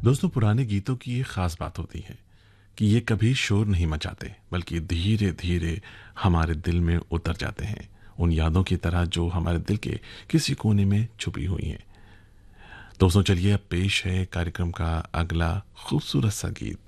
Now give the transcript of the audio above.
दोस्तों, पुराने गीतों की ये खास बात होती है कि ये कभी शोर नहीं मचाते, बल्कि धीरे धीरे हमारे दिल में उतर जाते हैं, उन यादों की तरह जो हमारे दिल के किसी कोने में छुपी हुई हैं। दोस्तों, चलिए अब पेश है कार्यक्रम का अगला खूबसूरत सा गीत।